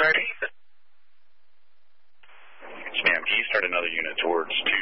start east. Yes, ma'am. Can you start another unit towards 2